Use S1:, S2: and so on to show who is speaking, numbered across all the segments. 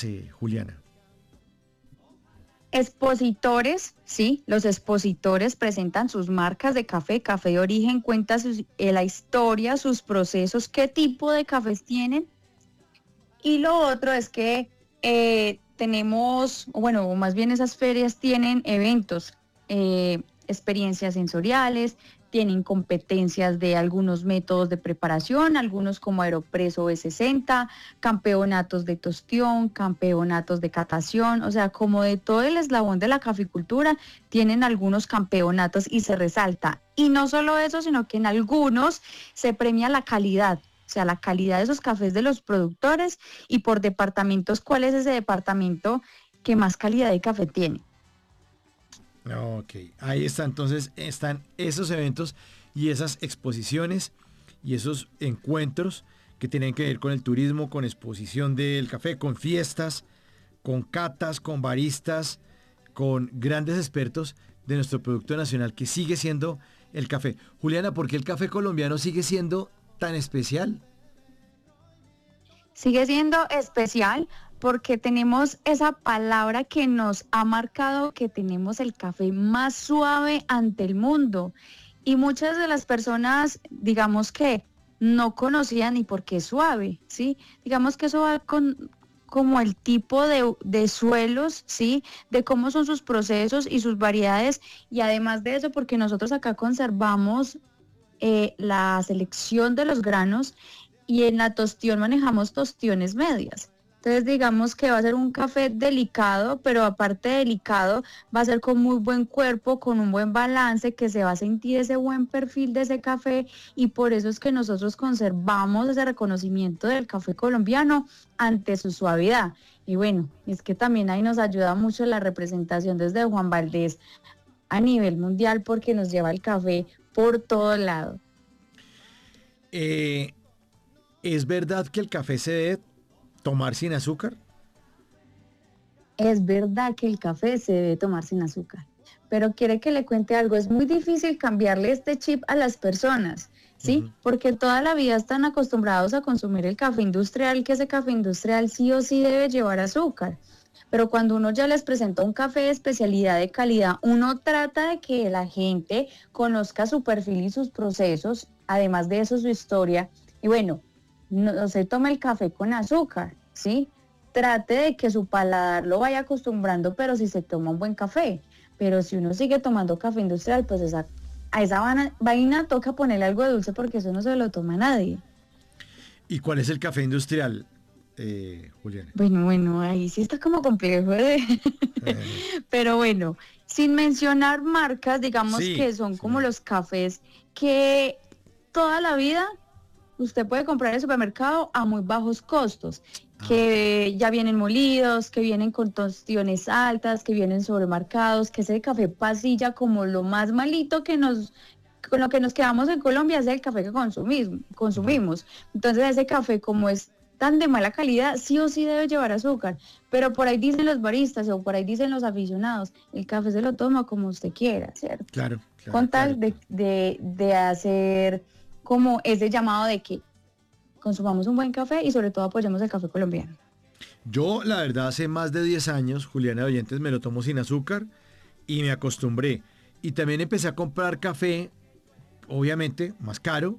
S1: Juliana?
S2: Expositores, sí, los expositores presentan sus marcas de café, café de origen, cuenta la historia, sus procesos, qué tipo de cafés tienen. Y lo otro es que tenemos, bueno, o más bien esas ferias tienen eventos, experiencias sensoriales, tienen competencias de algunos métodos de preparación, algunos como Aeropreso B60, campeonatos de tostión, campeonatos de catación, o sea, como de todo el eslabón de la caficultura, tienen algunos campeonatos y se resalta. Y no solo eso, sino que en algunos se premia la calidad. O sea, la calidad de esos cafés de los productores y por departamentos, ¿cuál es ese departamento que más calidad de café tiene?
S1: Ok, ahí está, entonces están esos eventos y esas exposiciones y esos encuentros que tienen que ver con el turismo, con exposición del café, con fiestas, con catas, con baristas, con grandes expertos de nuestro producto nacional que sigue siendo el café. Juliana, ¿por qué el café colombiano sigue siendo tan especial?
S2: Sigue siendo especial porque tenemos esa palabra que nos ha marcado que tenemos el café más suave ante el mundo. Y muchas de las personas, digamos que no conocían ni por qué es suave, ¿sí? Digamos que eso va con como el tipo de suelos, ¿sí? De cómo son sus procesos y sus variedades. Y además de eso, porque nosotros acá conservamos la selección de los granos y en la tostión manejamos tostiones medias. Entonces digamos que va a ser un café delicado, pero aparte de delicado, va a ser con muy buen cuerpo, con un buen balance, que se va a sentir ese buen perfil de ese café y por eso es que nosotros conservamos ese reconocimiento del café colombiano ante su suavidad. Y bueno, es que también ahí nos ayuda mucho la representación desde Juan Valdés a nivel mundial porque nos lleva el café por todo lado.
S1: Eh, ¿Es verdad que el café se debe tomar sin azúcar?
S2: Es verdad que el café se debe tomar sin azúcar, pero quiere que le cuente algo, es muy difícil cambiarle este chip a las personas, ¿sí?
S1: Ujú.
S2: Porque toda la vida están acostumbrados a consumir el café industrial, que ese café industrial sí o sí debe llevar azúcar. Pero cuando uno ya les presenta un café de especialidad de calidad, uno trata de que la gente conozca su perfil y sus procesos, además de eso su historia. Y bueno, no se toma el café con azúcar, ¿sí? Trate de que su paladar lo vaya acostumbrando, pero si se toma un buen café. Pero si uno sigue tomando café industrial, pues a esa vaina toca ponerle algo de dulce porque eso no se lo toma nadie.
S1: ¿Y cuál es el café industrial, Juliana?
S2: Bueno, ahí sí está como complejo de...
S1: Eh,
S2: Pero bueno, sin mencionar marcas, digamos
S1: sí,
S2: que son como
S1: sí.
S2: los cafés que toda la vida usted puede comprar en el supermercado a muy bajos costos,
S1: Ah, ok.
S2: que ya vienen molidos, que vienen con tostiones altas, que vienen sobremarcados, que ese café pasilla como lo más malito que con lo que nos quedamos en Colombia es el café que
S1: Ujú.
S2: consumimos. Entonces ese café como es tan de mala calidad, sí o sí debe llevar azúcar. Pero por ahí dicen los baristas o por ahí dicen los aficionados, el café se lo toma como usted quiera, ¿cierto?
S1: Claro, claro,
S2: Con
S1: claro,
S2: tal
S1: claro.
S2: de hacer como ese llamado de que consumamos un buen café y sobre todo apoyemos el café colombiano.
S1: Yo, la verdad, hace más de 10 años, Juliana de Oyentes, me lo tomo sin azúcar y me acostumbré. Y también empecé a comprar café, obviamente, más caro,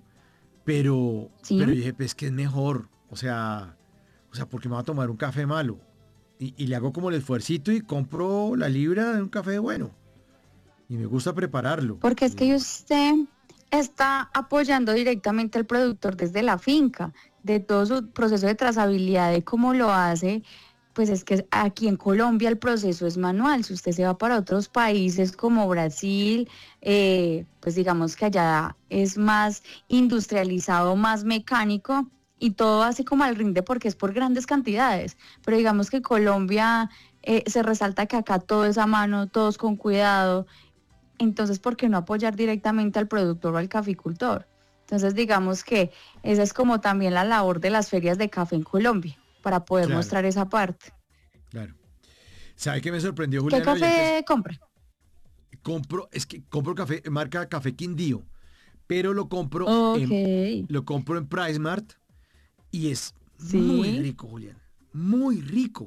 S2: ¿Sí?
S1: pero dije, pues que es mejor. O sea, ¿por qué me va a tomar un café malo? Y le hago como el esfuercito y compro la libra de un café bueno. Y me gusta prepararlo.
S2: Porque es que usted está apoyando directamente al productor desde la finca, de todo su proceso de trazabilidad, de cómo lo hace. Pues es que aquí en Colombia el proceso es manual. Si usted se va para otros países como Brasil, pues digamos que allá es más industrializado, más mecánico y todo así como al rinde porque es por grandes cantidades. Pero digamos que Colombia se resalta que acá todo es a mano, todo es con cuidado. Entonces, ¿por qué no apoyar directamente al productor o al caficultor? Entonces, digamos que esa es como también la labor de las ferias de café en Colombia, para poder
S1: Claro,
S2: mostrar esa parte.
S1: claro. ¿Sabe qué me sorprendió,
S2: ¿Qué
S1: Juliana de Oyentes?
S2: café compra?
S1: Es que compro café, marca Café Quindío, pero
S2: Ok,
S1: lo compro en PriceMart y es muy
S2: sí.
S1: rico, Julián. Muy rico.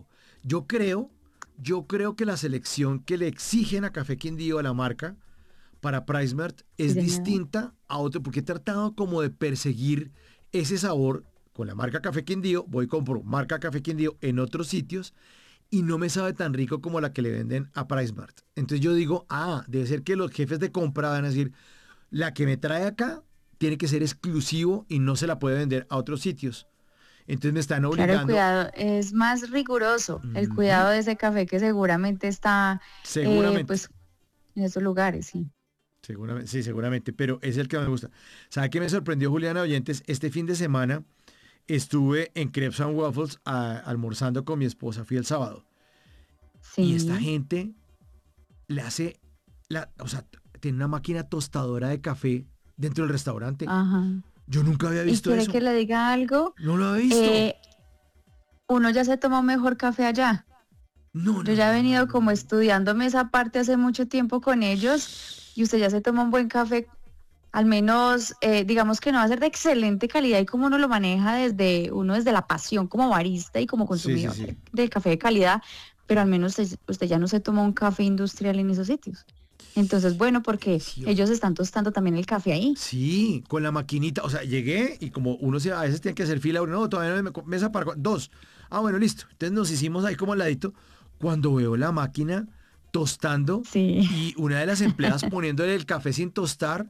S1: yo creo que la selección que le exigen a Café Quindío, a la marca, para PriceMart,
S2: Sí,
S1: es
S2: señor.
S1: distinta a otro, porque he tratado como de perseguir ese sabor con la marca Café Quindío, voy y compro marca Café Quindío en otros sitios y no me sabe tan rico como la que le venden a PriceMart. Entonces yo digo, debe ser que los jefes de compra van a decir, la que me trae acá tiene que ser exclusivo y no se la puede vender a otros sitios. Entonces me están
S2: Claro, el
S1: obligando.
S2: cuidado es más riguroso, el
S1: Ujú,
S2: cuidado de ese café que seguramente está,
S1: seguramente.
S2: pues, en esos lugares, sí.
S1: Seguramente, sí, seguramente, pero es el que más me gusta. ¿Sabe qué me sorprendió, Juliana Oyentes? Este fin de semana estuve en Crepes and Waffles almorzando con mi esposa, fui el sábado. Y esta
S2: Sí,
S1: gente le hace, o sea, tiene una máquina tostadora de café dentro del restaurante.
S2: ajá.
S1: Yo nunca había
S2: ¿Y
S1: visto
S2: quiere que
S1: eso.
S2: le diga algo?
S1: No lo había visto.
S2: Eh, Uno ya se toma un mejor café allá.
S1: No,
S2: Yo
S1: no,
S2: ya he
S1: no, no,
S2: venido
S1: no,
S2: como
S1: no.
S2: estudiándome esa parte hace mucho tiempo con ellos y usted ya se toma un buen café, al menos digamos que no va a ser de excelente calidad y como uno lo maneja desde la pasión como barista y como
S1: Sí, sí,
S2: consumidor
S1: sí.
S2: del café de calidad, pero al menos usted ya no se toma un café industrial en esos sitios. Entonces, bueno, porque
S1: Delicioso.
S2: ellos están tostando también el café ahí.
S1: Sí, con la maquinita. O sea, llegué y como a veces tiene que hacer fila, uno, no, todavía no mesa para dos. Bueno, listo. Entonces nos hicimos ahí como al ladito. Cuando veo la máquina tostando
S2: Sí,
S1: y una de las empleadas poniéndole el café sin tostar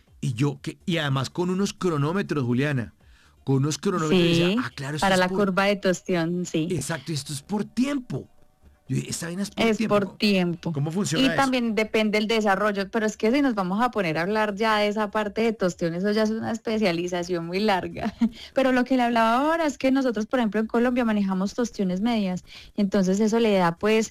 S1: y además con unos cronómetros, Juliana, con unos cronómetros y decía,
S2: sí,
S1: claro, esto
S2: para
S1: es
S2: la
S1: por,
S2: curva de tostión, sí.
S1: exacto, esto es por tiempo. Yo dije, esta vaina es por
S2: Es
S1: tiempo.
S2: por
S1: ¿Cómo,
S2: tiempo.
S1: cómo
S2: Y
S1: funciona eso?
S2: también depende el desarrollo, pero es que si nos vamos a poner a hablar ya de esa parte de tostión, eso ya es una especialización muy larga. Pero lo que le hablaba ahora es que nosotros, por ejemplo, en Colombia manejamos tostiones medias, y entonces eso le da pues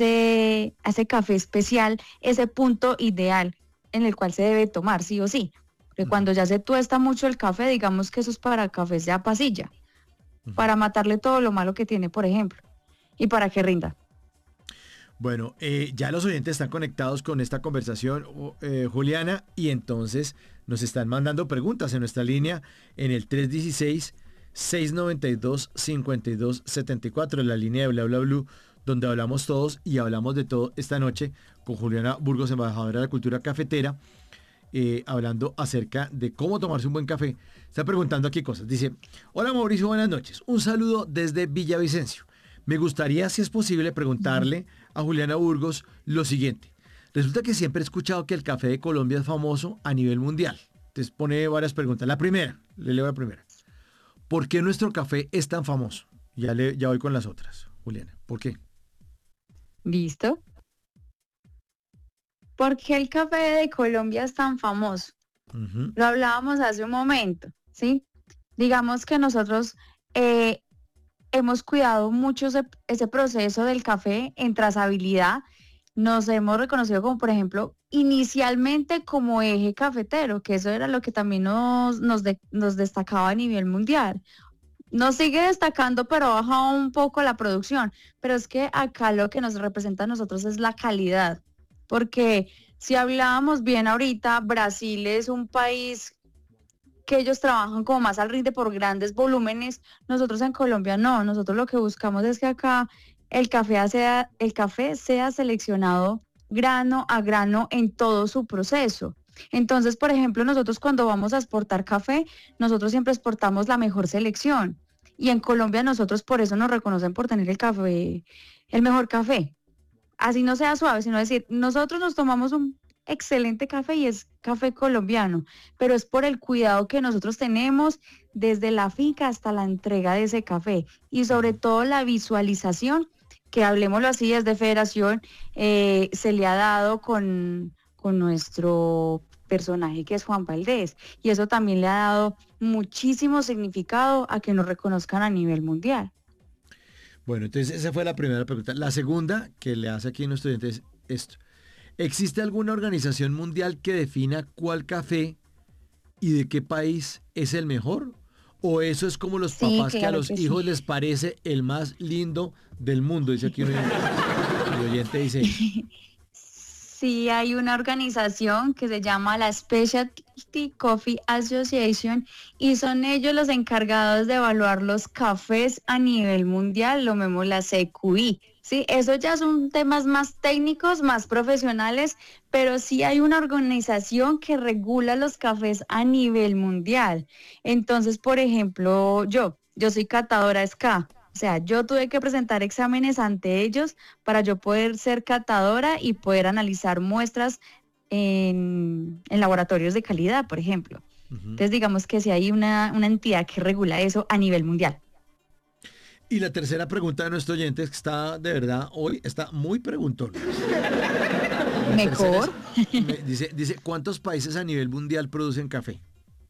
S2: a ese café especial, ese punto ideal en el cual se debe tomar, sí o sí. Porque
S1: Ujú,
S2: cuando ya se tuesta mucho el café, digamos que eso es para cafés de pasilla,
S1: ujú.
S2: para matarle todo lo malo que tiene, por ejemplo, y para que rinda.
S1: Bueno, ya los oyentes están conectados con esta conversación, Juliana, y entonces nos están mandando preguntas en nuestra línea en el 316-692-5274, en la línea de Bla Bla Blue, donde hablamos todos y hablamos de todo esta noche con Juliana Burgos, embajadora de la cultura cafetera, hablando acerca de cómo tomarse un buen café. Está preguntando aquí cosas. Dice, hola Mauricio, buenas noches. Un saludo desde Villavicencio. Me gustaría, si es posible, preguntarle a Juliana Burgos lo siguiente. Resulta que siempre he escuchado que el café de Colombia es famoso a nivel mundial. Entonces pone varias preguntas. La primera, le leo la primera. ¿Por qué nuestro café es tan famoso? Ya voy con las otras, Juliana. ¿Por qué?
S2: ¿Listo? ¿Por qué el café de Colombia es tan famoso?
S1: Ujú,
S2: Lo hablábamos hace un momento, ¿sí? Digamos que nosotros eh, hemos cuidado mucho ese proceso del café en trazabilidad. Nos hemos reconocido como, por ejemplo, inicialmente como eje cafetero, que eso era lo que también nos destacaba a nivel mundial. Nos sigue destacando, pero ha bajado un poco la producción. Pero es que acá lo que nos representa a nosotros es la calidad. Porque si hablábamos bien ahorita, Brasil es un país que ellos trabajan como más al rinde por grandes volúmenes. Nosotros en Colombia no. Nosotros lo que buscamos es que acá el café sea seleccionado grano a grano en todo su proceso. Entonces, por ejemplo, nosotros cuando vamos a exportar café, nosotros siempre exportamos la mejor selección. Y en Colombia nosotros por eso nos reconocen por tener el café, el mejor café. Así no sea suave, sino decir, nosotros nos tomamos un excelente café y es café colombiano, pero es por el cuidado que nosotros tenemos desde la finca hasta la entrega de ese café y sobre
S1: ujú.
S2: todo la visualización, que hablemoslo así desde Federación, se le ha dado con nuestro personaje que es Juan Valdés. Y eso también le ha dado muchísimo significado a que nos reconozcan a nivel mundial.
S1: Bueno, entonces esa fue la primera pregunta. La segunda que le hace aquí a nuestro estudiante es esto. ¿Existe alguna organización mundial que defina cuál café y de qué país es el mejor? ¿O eso es como los
S2: Sí,
S1: papás que a
S2: claro
S1: los
S2: que sí.
S1: hijos les parece el más lindo del mundo? Dice aquí un oyente. El oyente dice eso.
S2: sí hay una organización que se llama la Specialty Coffee Association y son ellos los encargados de evaluar los cafés a nivel mundial, lo mismo la CQI. Sí, eso ya son temas más técnicos, más profesionales, pero sí hay una organización que regula los cafés a nivel mundial. Entonces, por ejemplo, yo soy catadora SCA. O sea, yo tuve que presentar exámenes ante ellos para yo poder ser catadora y poder analizar muestras en laboratorios de calidad, por ejemplo.
S1: Ujú.
S2: Entonces, digamos que sí hay una entidad que regula eso a nivel mundial.
S1: Y la tercera pregunta de nuestro oyente es que está, de verdad, hoy está muy preguntón. La tercera es,
S2: Mejor.
S1: dice, ¿cuántos países a nivel mundial producen café?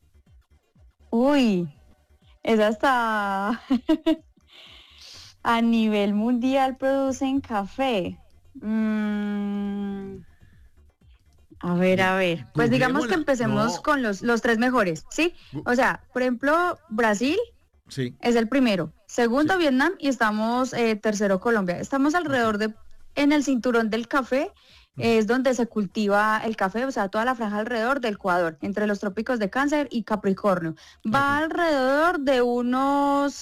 S2: Uy, esa está a nivel mundial producen café. Mm,
S1: Gu-
S2: a ver. Pues digamos que
S1: Googleémosla.
S2: empecemos
S1: No.
S2: con los tres mejores, ¿sí?
S1: gu-
S2: O sea, por ejemplo, Brasil
S1: sí,
S2: es el primero, segundo
S1: sí.
S2: Vietnam y estamos tercero Colombia. Estamos
S1: Ok.
S2: alrededor en el cinturón del café,
S1: Ujú.
S2: es donde se cultiva el café, o sea, toda la franja alrededor del Ecuador, entre los trópicos de Cáncer y Capricornio.
S1: Ok.
S2: Va alrededor de unos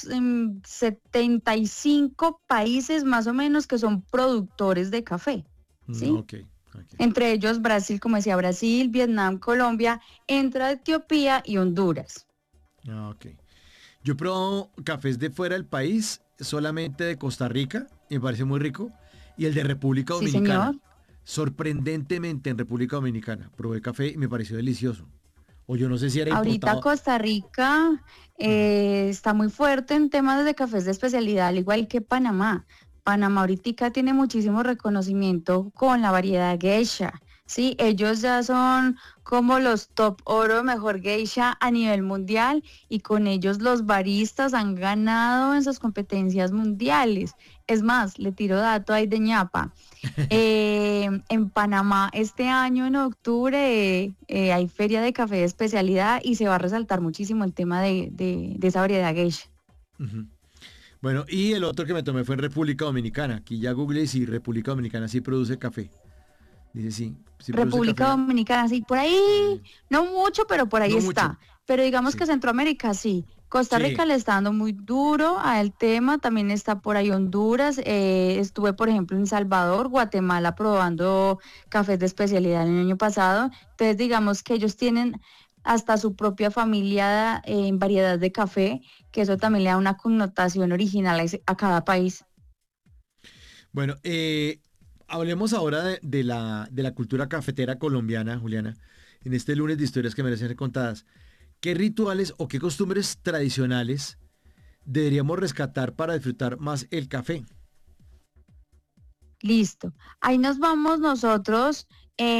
S2: 75 países más o menos que son productores de café, ¿sí?
S1: Ok. Ok.
S2: Entre ellos Brasil, como decía, Brasil, Vietnam, Colombia, entra Etiopía y Honduras.
S1: Ok. Yo he probado cafés de fuera del país, solamente de Costa Rica, y me parece muy rico, y el de República
S2: Sí,
S1: Dominicana.
S2: señor.
S1: Sorprendentemente en República Dominicana. Probé café y me pareció delicioso. O yo no sé si era
S2: Ahorita
S1: importado.
S2: Costa Rica
S1: Ujú.
S2: está muy fuerte en temas de cafés de especialidad, al igual que Panamá. Panamá ahorita tiene muchísimo reconocimiento con la variedad geisha. Sí, ellos ya son como los top oro mejor geisha a nivel mundial y con ellos los baristas han ganado en sus competencias mundiales. Es más, le tiro dato ahí de ñapa. En Panamá este año en octubre hay feria de café de especialidad y se va a resaltar muchísimo el tema de esa variedad geisha.
S1: Ujú. Bueno, y el otro que me tomé fue en República Dominicana. Aquí ya googleé y sí, República Dominicana sí produce café. Dice sí, sí produce
S2: República
S1: café.
S2: Dominicana, sí, por ahí, no mucho, pero por ahí
S1: No mucho.
S2: está. Pero digamos que
S1: Sí.
S2: Centroamérica sí. Costa Rica
S1: Sí.
S2: le está dando muy duro al tema, también está por ahí Honduras, estuve por ejemplo en Salvador, Guatemala probando cafés de especialidad el año pasado, entonces digamos que ellos tienen hasta su propia familia en variedad de café, que eso también le da una connotación original a cada país.
S1: Bueno, hablemos ahora de la cultura cafetera colombiana, Juliana. En este lunes de historias que merecen ser contadas. ¿Qué rituales o qué costumbres tradicionales deberíamos rescatar para disfrutar más el café?
S2: Listo, ahí nos vamos nosotros.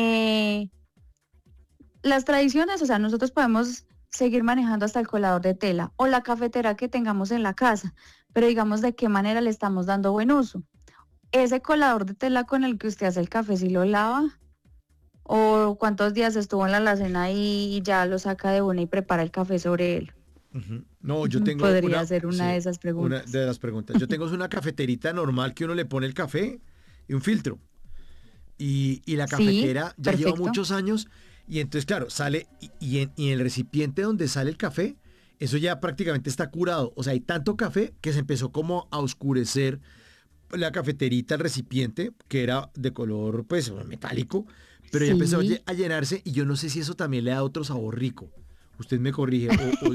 S2: Las tradiciones, o sea, nosotros podemos seguir manejando hasta el colador de tela o la cafetera que tengamos en la casa, pero digamos de qué manera le estamos dando buen uso. Ese colador de tela con el que usted hace el café, ¿si lo lava? ¿O cuántos días estuvo en la alacena y ya lo saca de una y prepara el café sobre él?
S1: Ujú. No, yo tengo
S2: Podría ser una de
S1: sí,
S2: esas
S1: una
S2: preguntas.
S1: de las preguntas. Yo tengo una cafeterita normal que uno le pone el café y un filtro. Y la
S2: Sí,
S1: cafetera ya lleva
S2: perfecto.
S1: muchos años y entonces, claro, sale y en el recipiente donde sale el café, eso ya prácticamente está curado. O sea, hay tanto café que se empezó como a oscurecer la cafeterita, el recipiente, que era de color, pues, metálico, pero ya empezó
S2: Sí,
S1: a llenarse y yo no sé si eso también le da otro sabor rico. Usted me corrige,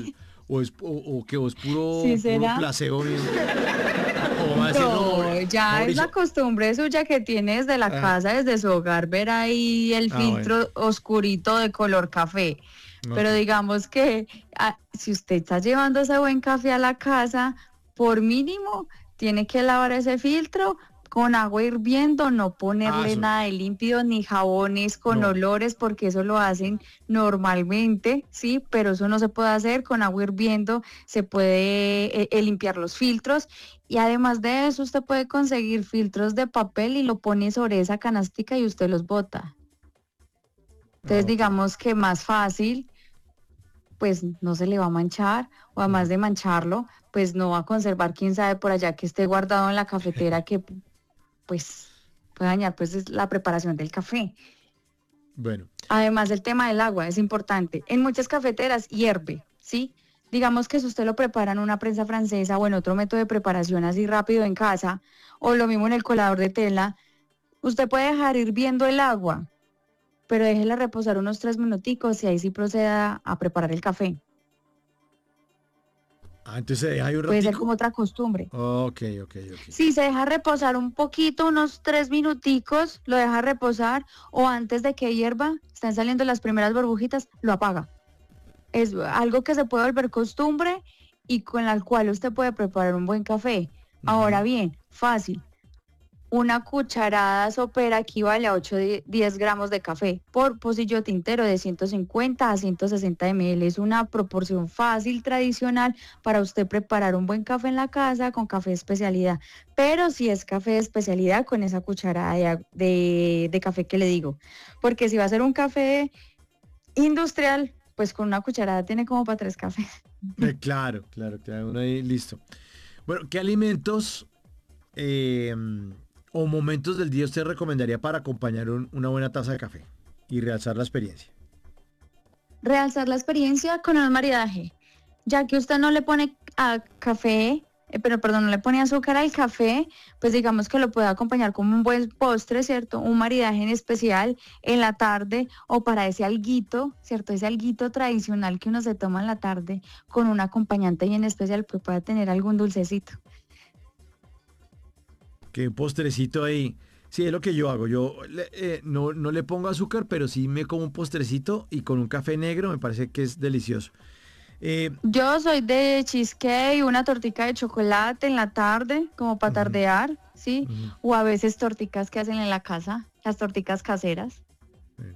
S1: o es
S2: sí
S1: puro
S2: será.
S1: placebo mío. O va a decir, no,
S2: No, ya es la
S1: Mauricio.
S2: costumbre suya que tiene desde la
S1: Ah,
S2: casa, desde su hogar, ver ahí el
S1: bueno,
S2: filtro oscurito de color café.
S1: ok.
S2: Pero digamos que si usted está llevando ese buen café a la casa, por mínimo tiene que lavar ese filtro con agua hirviendo, no
S1: Ah,
S2: ponerle
S1: eso,
S2: nada de límpido ni jabones con
S1: no.
S2: olores, porque eso lo hacen normalmente, sí, pero eso no se puede hacer con agua hirviendo, se puede limpiar los filtros y además de eso usted puede conseguir filtros de papel y lo pone sobre esa canastica y usted los bota.
S1: Ah,
S2: Entonces
S1: ok.
S2: digamos que más fácil pues no se le va a manchar o además
S1: Ujú.
S2: de mancharlo, pues no va a conservar quién sabe por allá que esté guardado en la cafetera que pues puede dañar pues es la preparación del café.
S1: Bueno.
S2: Además, el tema del agua es importante. En muchas cafeteras hierve, ¿sí? Digamos que si usted lo prepara en una prensa francesa o en otro método de preparación así rápido en casa, o lo mismo en el colador de tela, usted puede dejar hirviendo el agua, pero déjela reposar unos 3 minuticos y ahí sí proceda a preparar el café.
S1: Entonces se deja ahí un
S2: Puede ser
S1: ratico.
S2: como otra costumbre.
S1: Ok, ok, ok.
S2: Si se deja reposar un poquito, unos 3 minuticos, lo deja reposar o antes de que hierva, están saliendo las primeras burbujitas, lo apaga. Es algo que se puede volver costumbre y con la cual usted puede preparar un buen café. Ahora
S1: Ujú.
S2: bien, fácil. Una cucharada sopera equivale a 8-10 gramos de café por pocillo tintero de 150 a 160 ml. Es una proporción fácil, tradicional para usted preparar un buen café en la casa con café de especialidad. Pero si es café de especialidad, con esa cucharada de café que le digo. Porque si va a ser un café industrial, pues con una cucharada tiene como para 3 cafés.
S1: Claro, claro, claro. Uno ahí, listo. Bueno, ¿qué alimentos eh, o momentos del día usted recomendaría para acompañar una buena taza de café y realzar la experiencia?
S2: Realzar la experiencia con el maridaje, ya que usted no le pone a café, pero perdón, no le pone azúcar al café, pues digamos que lo puede acompañar como un buen postre, ¿cierto? Un maridaje en especial en la tarde o para ese alguito, ¿cierto? Ese alguito tradicional que uno se toma en la tarde con un acompañante y en especial que pueda tener algún dulcecito.
S1: Que un postrecito ahí. Sí, es lo que yo hago. No le pongo azúcar, pero sí me como un postrecito y con un café negro me parece que es delicioso. Eh,
S2: Yo soy de cheesecake, una tortica de chocolate en la tarde, como para
S1: ujú,
S2: tardear, ¿sí?
S1: ujú,
S2: O a veces torticas que hacen en la casa, las torticas caseras.
S1: bueno,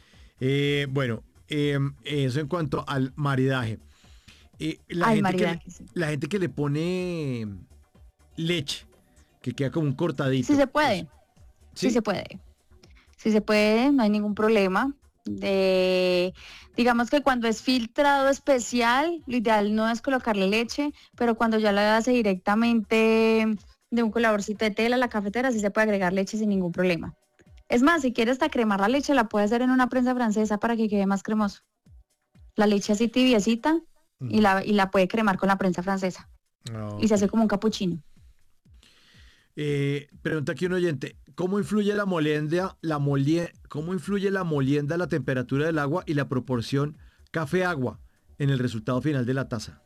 S1: eso en cuanto al maridaje. Eh, la
S2: Al
S1: gente que le,
S2: maridaje, sí.
S1: la gente que le pone leche, que queda como un
S2: Sí
S1: cortadito.
S2: se puede, sí
S1: ¿Sí?
S2: se puede. Sí se puede, no hay ningún problema. Digamos que cuando es filtrado especial, lo ideal no es colocarle leche, pero cuando ya la hace directamente de un coladorcito de tela a la cafetera, sí se puede agregar leche sin ningún problema. Es más, si quiere hasta cremar la leche, la puede hacer en una prensa francesa para que quede más cremoso. La leche así tibiecita y
S1: Ujú.
S2: la puede cremar con la prensa francesa.
S1: Ah,
S2: Y se
S1: ok.
S2: hace como un capuchino.
S1: Pregunta aquí un oyente, ¿cómo influye cómo influye la molienda, la temperatura del agua y la proporción café-agua en el resultado final de la taza?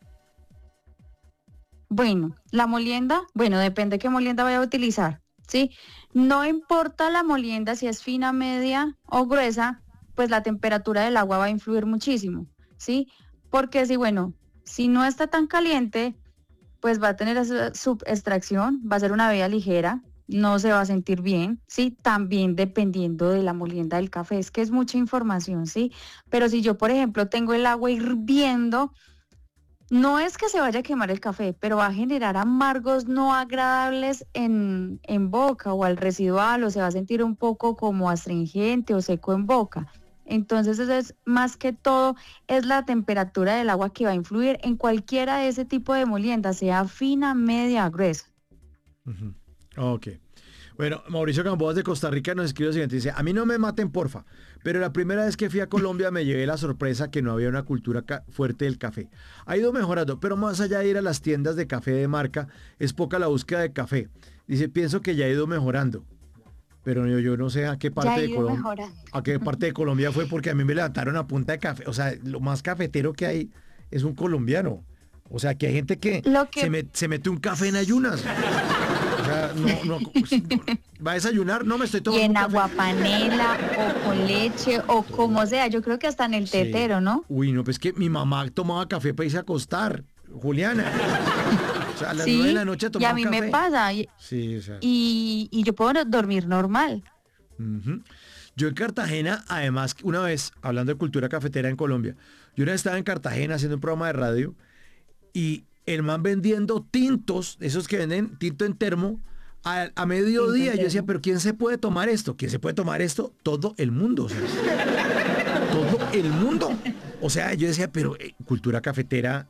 S2: Bueno, la molienda, bueno, depende qué molienda vaya a utilizar, ¿sí? No importa la molienda si es fina, media o gruesa, pues la temperatura del agua va a influir muchísimo, ¿sí? Porque si, bueno, si no está tan caliente, pues va a tener esa subextracción, va a ser una bebida ligera, no se va a sentir bien, ¿sí? También dependiendo de la molienda del café, es que es mucha información, ¿sí? Pero si yo, por ejemplo, tengo el agua hirviendo, no es que se vaya a quemar el café, pero va a generar amargos no agradables en boca o al residual, o se va a sentir un poco como astringente o seco en boca. Entonces, eso es más que todo, es la temperatura del agua que va a influir en cualquiera de ese tipo de molienda, sea fina, media, o gruesa.
S1: Ujú. Ok. Bueno, Mauricio Gamboas de Costa Rica nos escribe lo siguiente, dice, a mí no me maten porfa, pero la primera vez que fui a Colombia me llevé la sorpresa que no había una cultura fuerte del café. Ha ido mejorando, pero más allá de ir a las tiendas de café de marca, es poca la búsqueda de café. Dice, pienso que ya ha ido mejorando, pero yo no sé a qué
S2: Ya
S1: parte
S2: ha
S1: de
S2: ido
S1: Colombia,
S2: mejorando.
S1: a qué parte de Colombia fue porque a mí me levantaron a punta de café. O sea, lo más cafetero que hay es un colombiano. O sea, que hay gente que
S2: Lo que
S1: se mete un café en ayunas. O sea, va a desayunar, no me estoy
S2: y
S1: tomando un
S2: en
S1: café.
S2: agua panela o con leche o como sea, yo creo que hasta en el
S1: Sí.
S2: tetero, ¿no?
S1: Uy, no, pues que mi mamá tomaba café para irse a acostar, Juliana. O sea, a las 9 de la
S2: Sí,
S1: noche
S2: y a
S1: tomaba
S2: mí me
S1: café.
S2: pasa.
S1: Sí, o sea.
S2: Y yo puedo dormir normal.
S1: Ujú. Yo en Cartagena, además, una vez, hablando de cultura cafetera en Colombia, yo una vez estaba en Cartagena haciendo un programa de radio y el man vendiendo tintos, esos que venden tinto en termo, a
S2: Tinto
S1: mediodía. Yo decía,
S2: entero.
S1: pero ¿quién se puede tomar esto? ¿Quién se puede tomar esto? Todo el mundo, o sea, todo el mundo. O sea, yo decía, pero cultura cafetera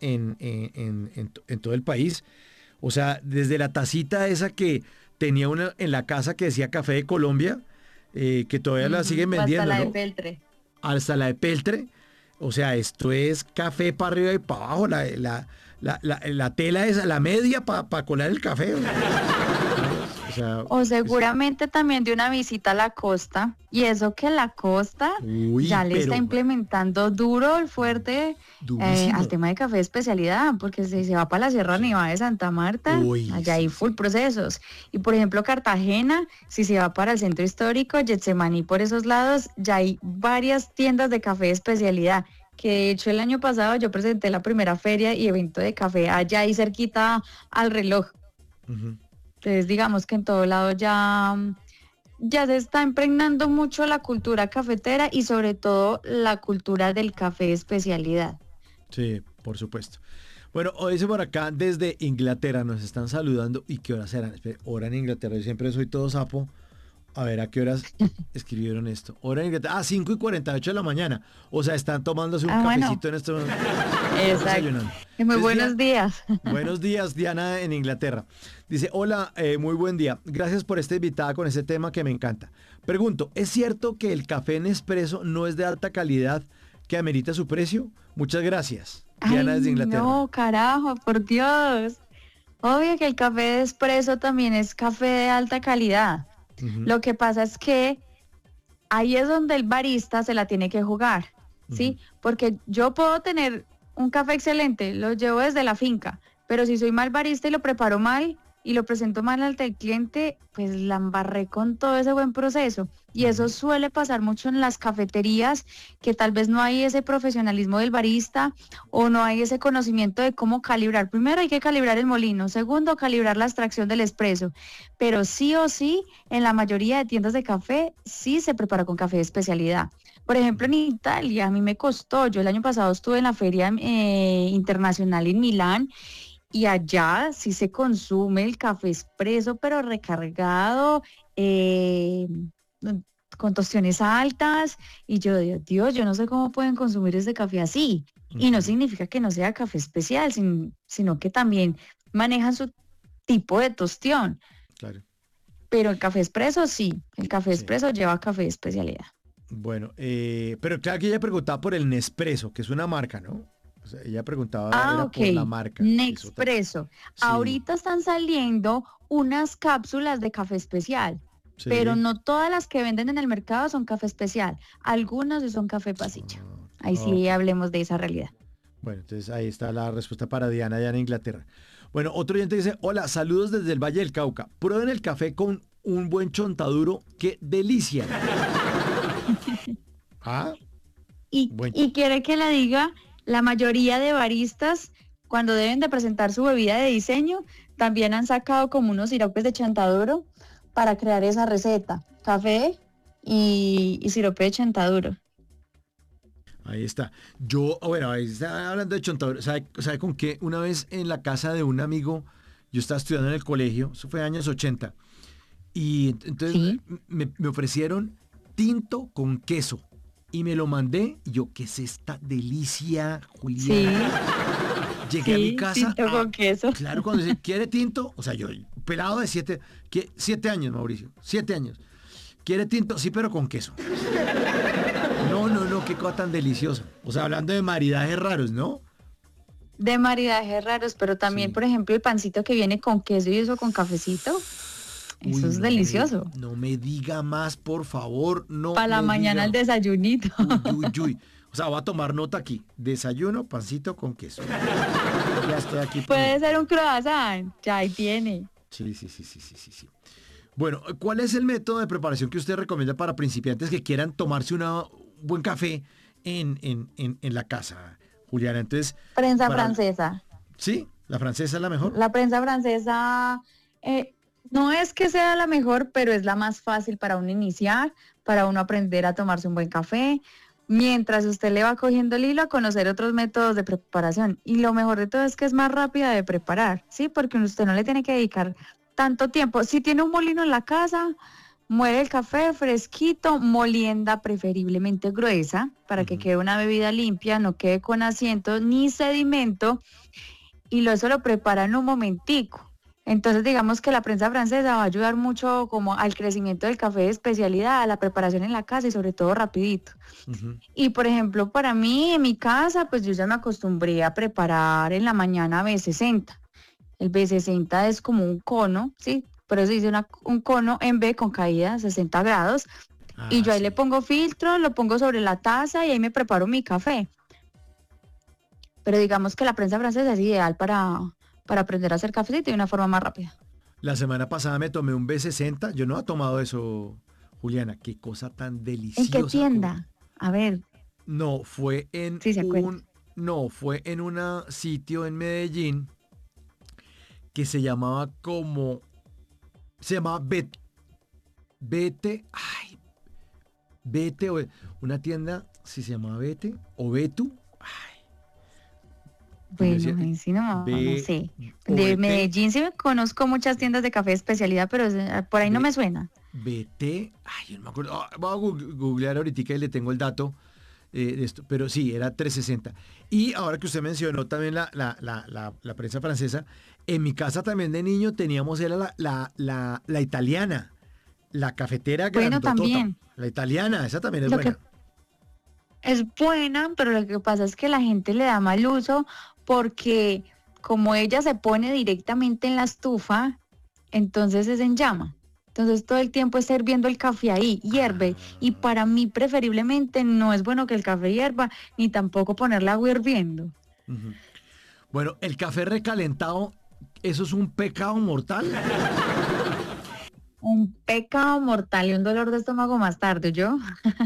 S1: en todo el país. O sea, desde la tacita esa que tenía una en la casa que decía Café de Colombia, que todavía la siguen
S2: O hasta
S1: vendiendo,
S2: la de
S1: ¿no?
S2: peltre.
S1: Hasta la de peltre. O sea, esto es café para arriba y para abajo. La tela es a la media para colar el café. O sea,
S2: O seguramente también de una visita a la costa. Y eso que la costa
S1: uy,
S2: ya le está
S1: pero
S2: implementando duro, fuerte
S1: durísimo.
S2: al tema de café de especialidad, porque si se va para la Sierra
S1: Sí.
S2: Nevada de Santa Marta,
S1: Uy,
S2: allá hay
S1: sí,
S2: full
S1: sí.
S2: procesos. Y por ejemplo, Cartagena, si se va para el centro histórico, Getsemaní por esos lados, ya hay varias tiendas de café de especialidad. Que de hecho el año pasado yo presenté la primera feria y evento de café allá ahí cerquita al reloj.
S1: Ujú.
S2: Entonces digamos que en todo lado ya se está impregnando mucho la cultura cafetera y sobre todo la cultura del café de especialidad.
S1: Sí, por supuesto. Bueno, hoy dice por acá desde Inglaterra, nos están saludando. ¿Y qué horas serán? Espere, hora en Inglaterra, yo siempre soy todo sapo. A ver, ¿a qué horas escribieron esto? Hora en Inglaterra. 5:48 de la mañana. O sea, están tomándose un
S2: Ah, bueno,
S1: cafecito en este momento. Están
S2: exacto.
S1: desayunando.
S2: Y muy
S1: Entonces,
S2: buenos días.
S1: buenos días, Diana, en Inglaterra. Dice, hola, muy buen día. Gracias por esta invitada con ese tema que me encanta. Pregunto, ¿es cierto que el café Nespresso no es de alta calidad que amerita su precio? Muchas gracias.
S2: Ay,
S1: Diana desde Inglaterra.
S2: no, carajo, por Dios. Obvio que el café de espresso también es café de alta calidad.
S1: Ujú,
S2: Lo que pasa es que ahí es donde el barista se la tiene que jugar,
S1: ujú.
S2: ¿sí? Porque yo puedo tener un café excelente, lo llevo desde la finca, pero si soy mal barista y lo preparo mal y lo presento mal al cliente, pues la embarré con todo ese buen proceso. Y eso
S1: Ujú.
S2: suele pasar mucho en las cafeterías, que tal vez no hay ese profesionalismo del barista o no hay ese conocimiento de cómo calibrar. Primero hay que calibrar el molino, segundo calibrar la extracción del espresso, pero sí o sí en la mayoría de tiendas de café sí se prepara con café de especialidad. Por ejemplo, en Italia, a mí me costó, yo el año pasado estuve en la feria internacional en Milán y allá sí se consume el café expreso, pero recargado, con tostiones altas, y yo digo, Dios, yo no sé cómo pueden consumir ese café así. Y no
S1: Ujú.
S2: significa que no sea café especial, sino que también manejan su tipo de tostión.
S1: Claro,
S2: Pero el café expreso sí, el café
S1: sí.
S2: expreso lleva café de especialidad.
S1: Bueno, pero claro que ella preguntaba por el Nespresso, que es una marca, ¿no? O sea, ella preguntaba,
S2: Ah,
S1: era
S2: ok,
S1: por la marca, que es otra.
S2: Nexpreso.
S1: Sí,
S2: Ahorita están saliendo unas cápsulas de café especial, pero
S1: sí.
S2: no todas las que venden en el mercado son café especial. Algunas sí son café pasilla. Ahí
S1: Ah,
S2: sí
S1: ok.
S2: hablemos de esa realidad.
S1: Bueno, entonces ahí está la respuesta para Diana allá en Inglaterra. Bueno, otro oyente dice, hola, saludos desde el Valle del Cauca. Prueben el café con un buen chontaduro. ¡Qué delicia! Ah, buen.
S2: Y quiere que le diga, la mayoría de baristas, cuando deben de presentar su bebida de diseño, también han sacado como unos siropes de chontaduro para crear esa receta. Café y sirope de chontaduro.
S1: Ahí está. Yo, bueno, ahí está hablando de chontaduro. ¿Sabe con qué? Una vez en la casa de un amigo, yo estaba estudiando en el colegio, eso fue años 80, y entonces
S2: Sí,
S1: me ofrecieron tinto con queso. Y me lo mandé, y yo, ¿qué es esta delicia,
S2: sí,
S1: Juliana? Llegué a mi
S2: sí,
S1: casa,
S2: tinto con queso.
S1: claro, cuando dice, ¿quiere tinto? O sea, yo, pelado de 7 años, Mauricio, 7 años. ¿Quiere tinto? Sí, pero con queso. No, no, no, qué cosa tan deliciosa. O sea, hablando de maridajes raros, ¿no?
S2: De maridajes raros, pero también,
S1: Sí.
S2: por ejemplo, el pancito que viene con queso y eso con cafecito, eso
S1: Uy,
S2: es delicioso.
S1: no me diga más, por favor, no
S2: Para la
S1: me
S2: mañana el
S1: diga.
S2: desayunito.
S1: Uy, uy, uy. O sea, voy a tomar nota aquí. Desayuno, pancito con queso. Ya estoy aquí
S2: Puede
S1: poniendo.
S2: ser un croissant, ya ahí tiene.
S1: Sí, sí, sí, sí, sí, sí, sí. Bueno, ¿cuál es el método de preparación que usted recomienda para principiantes que quieran tomarse un buen café en la casa, Juliana? Entonces,
S2: Prensa
S1: para...
S2: francesa.
S1: ¿Sí? ¿La francesa es la mejor?
S2: La prensa francesa no es que sea la mejor, pero es la más fácil para uno iniciar, para uno aprender a tomarse un buen café, mientras usted le va cogiendo el hilo a conocer otros métodos de preparación. Y lo mejor de todo es que es más rápida de preparar, ¿sí? Porque usted no le tiene que dedicar tanto tiempo. Si tiene un molino en la casa, muele el café fresquito, molienda preferiblemente gruesa, para que
S1: Ujú.
S2: quede una bebida limpia, no quede con asiento ni sedimento y eso lo prepara en un momentico. Entonces, digamos que la prensa francesa va a ayudar mucho como al crecimiento del café de especialidad, a la preparación en la casa y sobre todo rapidito.
S1: Ujú.
S2: Y por ejemplo, para mí, en mi casa, pues yo ya me acostumbré a preparar en la mañana B60. El B60 es como un cono, ¿sí? Por eso dice un cono en B con caída 60 grados. Y
S1: Ah,
S2: yo ahí le
S1: sí.
S2: pongo filtro, lo pongo sobre la taza y ahí me preparo mi café. Pero digamos que la prensa francesa es ideal para aprender a hacer cafecito de una forma más rápida.
S1: La semana pasada me tomé un B60. Yo no he tomado eso, Juliana. Qué cosa tan
S2: ¿En qué
S1: deliciosa como.
S2: tienda? A ver,
S1: No, fue en
S2: si se acuerda.
S1: un. No, fue en un sitio en Medellín que se llamaba como. Se llamaba Bete. Ay, Bete. Una tienda, si se llamaba Bete o Betu. Ay, que yo
S2: Bueno,
S1: decía.
S2: ahí sí no
S1: B
S2: sé.
S1: o
S2: De
S1: BT.
S2: Medellín sí me conozco muchas tiendas de café de especialidad, pero por ahí no me suena.
S1: BT, ay, yo no me acuerdo. Voy a googlear ahorita y le tengo el dato de esto. Pero sí, era 360. Y ahora que usted mencionó también la prensa francesa, en mi casa también de niño teníamos, era la italiana, la cafetera
S2: Bueno,
S1: grandotota.
S2: también.
S1: La italiana, esa también es
S2: Lo que
S1: buena.
S2: es buena, pero lo que pasa es que la gente le da mal uso porque como ella se pone directamente en la estufa, entonces es en llama. Entonces todo el tiempo está hirviendo el café ahí, hierve. Y
S1: Ah,
S2: para mí preferiblemente no es bueno que el café hierva, ni tampoco ponerle agua hirviendo.
S1: ujú. Bueno, el café recalentado, ¿eso es un pecado mortal?
S2: Un pecado mortal y un dolor de estómago más tarde, ¿yo?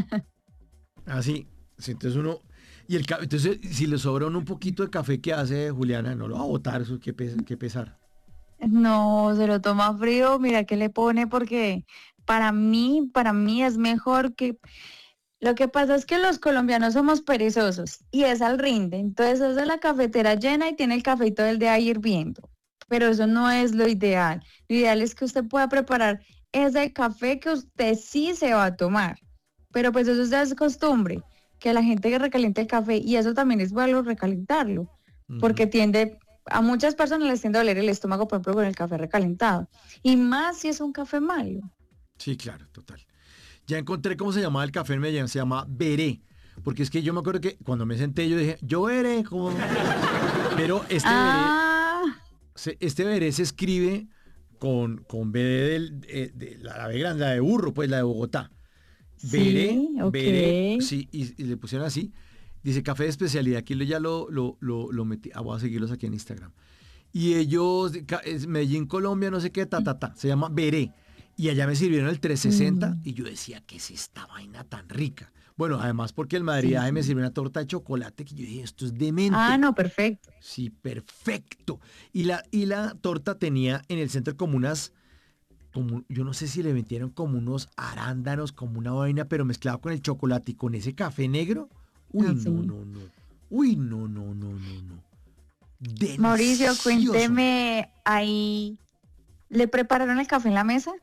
S1: Así, sí, entonces uno. Y entonces, si le sobra uno un poquito de café, ¿qué hace Juliana? No lo va a botar, eso qué pesar.
S2: No, se lo toma frío, mira qué le pone porque para mí es mejor que. Lo que pasa es que los colombianos somos perezosos y es al rinde. Entonces es de la cafetera llena y tiene el café todo el día hirviendo. Pero eso no es lo ideal. Lo ideal es que usted pueda preparar ese café que usted sí se va a tomar. Pero pues eso ya es costumbre, que la gente que recaliente el café y eso también es bueno recalentarlo,
S1: Ujú.
S2: porque a muchas personas les tiende a doler el estómago, por ejemplo, con el café recalentado. Y más si es un café malo.
S1: Sí, claro, total. Ya encontré cómo se llamaba el café en Medellín, se llama Veré. Porque es que yo me acuerdo que cuando me senté yo dije, yo veré cómo. Pero
S2: Ah,
S1: este Veré se escribe con B de la B grande, la de burro, pues la de Bogotá. Veré,
S2: sí, ok.
S1: veré, sí, y le pusieron así. Dice café de especialidad. Aquí ya lo metí. Voy a seguirlos aquí en Instagram. Y ellos, es Medellín, Colombia, no sé qué, se llama Veré. Y allá me sirvieron el 360
S2: Mm,
S1: y yo decía, ¿qué es esta vaina tan rica? Bueno, además porque el
S2: sí,
S1: madriaje me
S2: sí.
S1: sirvió una torta de chocolate que yo dije, esto es
S2: Ah,
S1: demente.
S2: no, perfecto.
S1: Sí, perfecto. Y la torta tenía en el centro como yo no sé si le metieron como unos arándanos, como una vaina, pero mezclado con el chocolate y con ese café negro. Uy, no,
S2: Así.
S1: no, no. Uy, no, no, no, no, no.
S2: Mauricio,
S1: Delicioso.
S2: cuénteme ahí, ¿le prepararon el café en la mesa?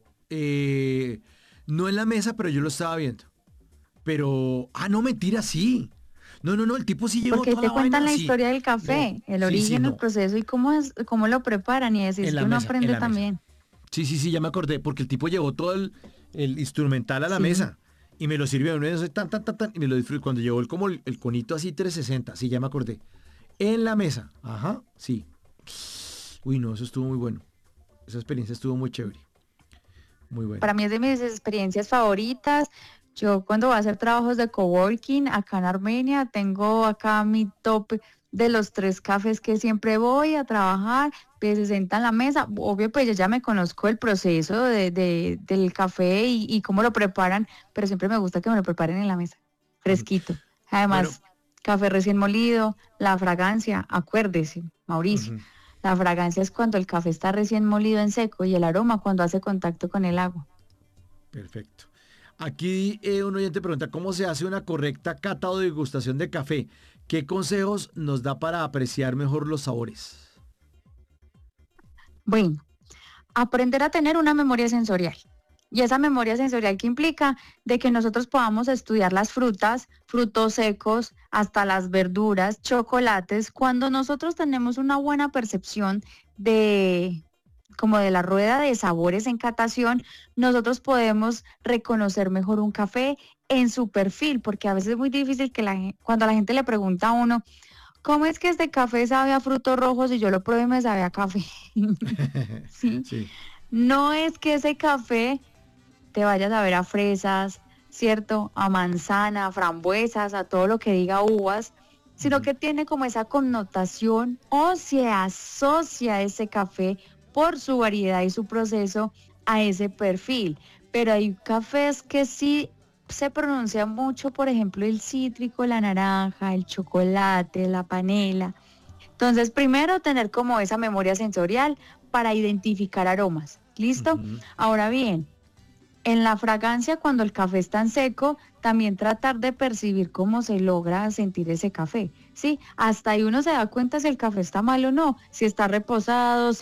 S1: Eh, no en la mesa, pero yo lo estaba viendo. Pero, no, mentira, sí. No, no, no, el tipo sí llevó
S2: Porque ahí
S1: toda
S2: te
S1: la
S2: cuentan
S1: vaina,
S2: la
S1: sí.
S2: historia del
S1: No,
S2: café, el
S1: sí, sí,
S2: origen, el
S1: no.
S2: proceso y cómo lo preparan y así es
S1: En
S2: que
S1: la
S2: uno
S1: mesa, en
S2: aprende
S1: la mesa.
S2: también.
S1: Sí, sí, sí, ya me acordé, porque el tipo llevó todo el instrumental a la
S2: Sí.
S1: mesa y me lo sirvió uno de esos, tan, tan, tan, tan, y me lo disfruté cuando llevó como el conito así 360, sí, ya me acordé. En la mesa, ajá, sí. Uy, no, eso estuvo muy bueno. Esa experiencia estuvo muy chévere, muy buena.
S2: Para mí es de mis experiencias favoritas. Yo cuando voy a hacer trabajos de coworking acá en Armenia, tengo acá mi top de los 3 cafés que siempre voy a trabajar, que se sentan en la mesa. Obvio, pues yo ya me conozco el proceso del café y cómo lo preparan, pero siempre me gusta que me lo preparen en la mesa,
S1: Ujú.
S2: fresquito.
S1: Bueno,
S2: Además, café recién molido, la fragancia, acuérdese, Mauricio.
S1: ujú,
S2: La fragancia es cuando el café está recién molido en seco y el aroma cuando hace contacto con el agua.
S1: perfecto. Aquí un oyente pregunta, ¿cómo se hace una correcta cata o degustación de café? ¿Qué consejos nos da para apreciar mejor los sabores?
S2: Bueno, aprender a tener una memoria sensorial. Y esa memoria sensorial que implica de que nosotros podamos estudiar las frutas, frutos secos, hasta las verduras, chocolates, cuando nosotros tenemos una buena percepción como de la rueda de sabores en catación, nosotros podemos reconocer mejor un café en su perfil, porque a veces es muy difícil que cuando la gente le pregunta a uno, ¿cómo es que este café sabe a frutos rojos y yo lo pruebo y me sabe a café? ¿Sí?
S1: Sí.
S2: No es que ese café te vayas a ver a fresas, ¿cierto? A manzana, a frambuesas, a todo lo que diga uvas, sino que tiene como esa connotación o se asocia ese café por su variedad y su proceso a ese perfil. Pero hay cafés que sí se pronuncia mucho, por ejemplo, el cítrico, la naranja, el chocolate, la panela. Entonces, primero tener como esa memoria sensorial para identificar aromas. ¿Listo?
S1: Ujú.
S2: Ahora bien, en la fragancia, cuando el café está en seco, también tratar de percibir cómo se logra sentir ese café, ¿sí? Hasta ahí uno se da cuenta si el café está mal o no, si está reposado, si